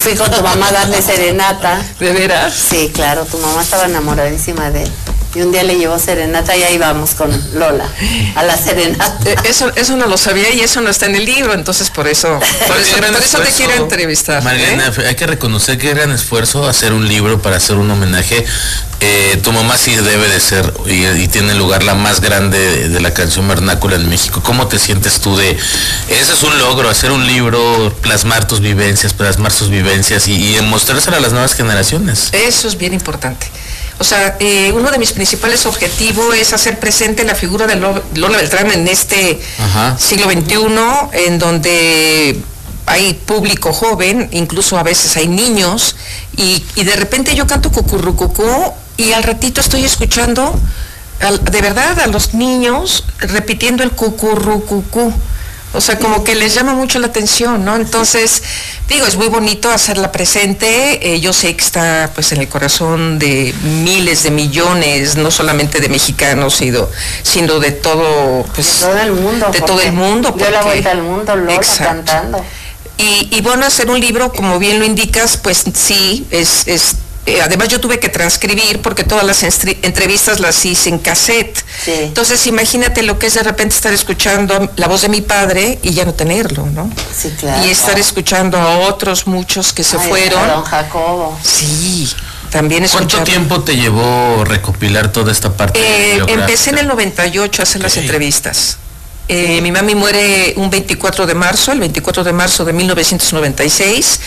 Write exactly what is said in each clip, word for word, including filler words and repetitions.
fui con tu mamá a darle serenata. ¿De veras? Sí, claro, tu mamá estaba enamoradísima de él. Y un día le llevó serenata y ahí vamos con Lola a la serenata. Eh, eso, eso no lo sabía y eso no está en el libro, entonces por eso, por eso, por eso te quiero entrevistar. Marilena, ¿eh? Hay que reconocer que gran esfuerzo hacer un libro para hacer un homenaje. Eh, tu mamá sí debe de ser y, y tiene lugar la más grande de, de la canción vernácula en México. ¿Cómo te sientes tú de, ese es un logro, hacer un libro, plasmar tus vivencias, plasmar sus vivencias y, y mostrárselo a las nuevas generaciones? Eso es bien importante. O sea, eh, uno de mis principales objetivos es hacer presente la figura de Lola Beltrán en este Ajá. siglo veintiuno, en donde hay público joven, incluso a veces hay niños, y, y de repente yo canto cucurrucucú y al ratito estoy escuchando, al, de verdad, a los niños repitiendo el cucurrucucú. O sea, como que les llama mucho la atención, ¿no? Entonces, digo, es muy bonito hacerla presente. Eh, yo sé que está, pues, en el corazón de miles de millones, no solamente de mexicanos, sino, sino de todo, pues... De todo el mundo. De todo el mundo. Dio la vuelta al mundo, Lola, exacto, cantando. Y, y bueno, hacer un libro, como bien lo indicas, pues sí, es... es Eh, además yo tuve que transcribir porque todas las entrevistas las hice en cassette. Sí. Entonces imagínate lo que es de repente estar escuchando la voz de mi padre y ya no tenerlo, ¿no? Sí, claro. Y estar escuchando a otros muchos que se Ay, fueron. A don Jacobo. Sí, también escuchar. ¿Cuánto tiempo te llevó recopilar toda esta parte? Eh, empecé en el noventa y ocho a hacer okay. las entrevistas. Eh, mi mami muere un veinticuatro de marzo, el veinticuatro de marzo de mil novecientos noventa y seis,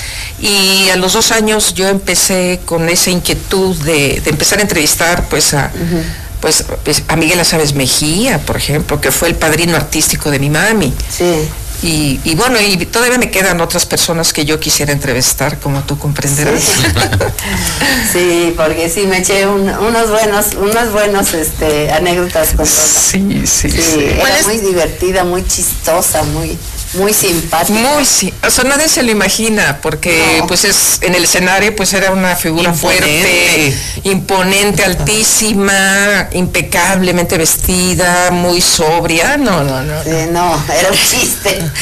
y a los dos años yo empecé con esa inquietud de, de empezar a entrevistar pues a, uh-huh. pues, pues a Miguel Azaves Mejía, por ejemplo, que fue el padrino artístico de mi mami. Sí. Y, y bueno, y todavía me quedan otras personas que yo quisiera entrevistar, como tú comprenderás. Sí, sí, porque sí me eché un, unos buenos, unos buenos este, anécdotas con Lola. Sí, sí, sí. sí. Era muy divertida, muy chistosa, muy, muy simpática. Muy sí, o sea, nadie se lo imagina, porque no. pues es, en el escenario pues era una figura imponente. fuerte, imponente, altísima, impecablemente vestida, muy sobria. No, no, no. Sí, no, era un chiste.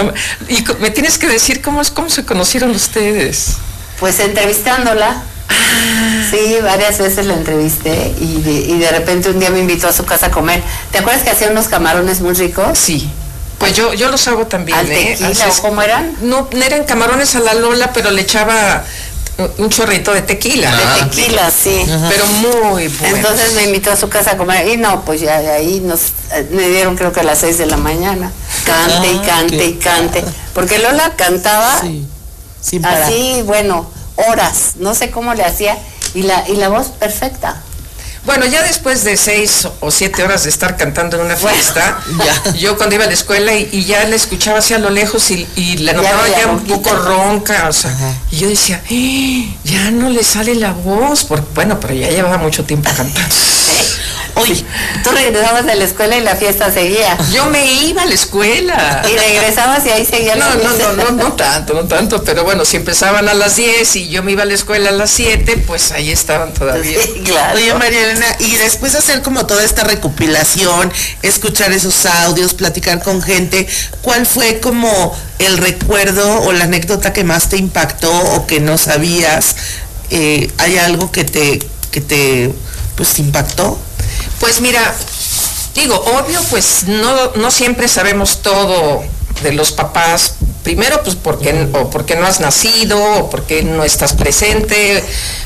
Y me tienes que decir cómo es, cómo se conocieron ustedes. Pues entrevistándola. Ah. Sí, varias veces la entrevisté y de, y de repente un día me invitó a su casa a comer. ¿Te acuerdas que hacía unos camarones muy ricos? Sí. Pues yo, yo los hago también. ¿Al ¿eh? tequila o cómo eran? No, no eran camarones a la Lola, pero le echaba un chorrito de tequila. Ah, de tequila, sí. Ajá. Pero muy bueno. Entonces me invitó a su casa a comer y no, pues ya de ahí nos me dieron creo que a las seis de la mañana. Cante ah, y cante okay. y cante. Porque Lola cantaba sí. Sin parar. Así, bueno, horas. No sé cómo le hacía. Y la, y la voz perfecta. Bueno, ya después de seis o siete horas de estar cantando en una fiesta, bueno, ya. yo cuando iba a la escuela y, y ya la escuchaba hacia lo lejos y, y la notaba ya, ya un poco ronca, o sea, ajá. y yo decía, ¡eh! Ya no le sale la voz, porque, bueno, pero ya llevaba mucho tiempo cantando. Oye, tú regresabas de la escuela y la fiesta seguía. Yo me iba a la escuela. Y regresabas y ahí seguía la no, fiesta. No, no, no, no tanto, no tanto, pero bueno, si empezaban a las diez y yo me iba a la escuela a las siete, pues ahí estaban todavía. Sí, claro. Oye, María Elena, y después de hacer como toda esta recopilación, escuchar esos audios, platicar con gente, ¿cuál fue como el recuerdo o la anécdota que más te impactó o que no sabías? Eh, ¿Hay algo que te, que te, pues, impactó? Pues mira, digo, obvio, pues no, no siempre sabemos todo de los papás. Primero, pues porque, o porque no has nacido, o porque no estás presente,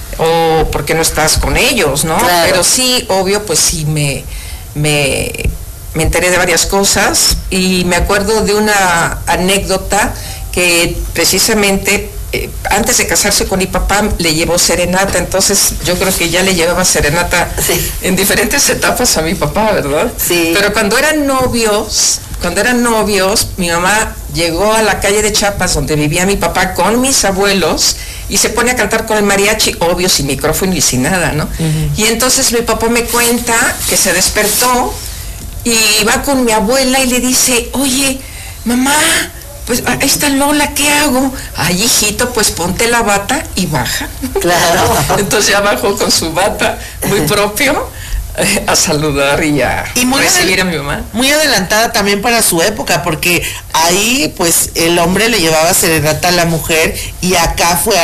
o porque no estás con ellos, ¿no? Claro. Pero sí, obvio, pues sí me, me, me enteré de varias cosas y me acuerdo de una anécdota que precisamente eh, antes de casarse con mi papá le llevó serenata, entonces yo creo que ya le llevaba serenata sí. en diferentes etapas a mi papá, ¿verdad? Sí. Pero cuando eran novios, cuando eran novios, mi mamá llegó a la calle de Chiapas donde vivía mi papá con mis abuelos y se pone a cantar con el mariachi, obvio, sin micrófono y sin nada, ¿no? Uh-huh. Y entonces mi papá me cuenta que se despertó y va con mi abuela y le dice, oye, mamá, pues ahí está Lola, ¿qué hago? Ay, hijito, pues ponte la bata y baja. Claro. Entonces ya bajó con su bata muy propio eh, a saludar y a y muy recibir a mi mamá. Muy adelantada también para su época, porque ahí pues el hombre le llevaba serenata a la mujer y acá fue